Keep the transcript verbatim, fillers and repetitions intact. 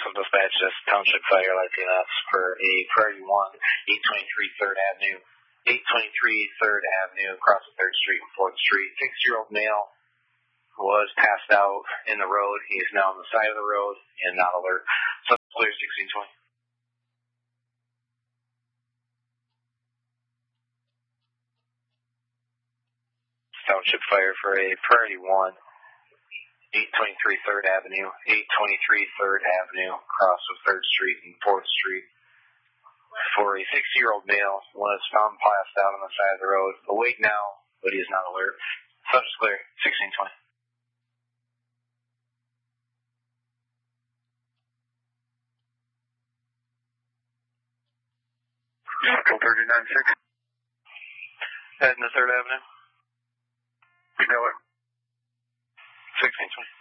Maxwell Dispatch, that's Township Fire Latinas for a priority one, eight twenty-three third Avenue, eight twenty-three third Avenue, across the third Street and fourth Street. six-year-old male was passed out in the road. He is now on the side of the road and not alert. So clear sixteen twenty. Township Fire for a priority one, eight twenty-three third Avenue, eight twenty-three third Avenue, across of third Street and fourth Street. For a six-year-old male was found passed out on the side of the road. Awake now, but he is not alert. Subject clear, sixteen twenty. thirty-nine six. Heading to third Avenue. Miller. sixteen twenty.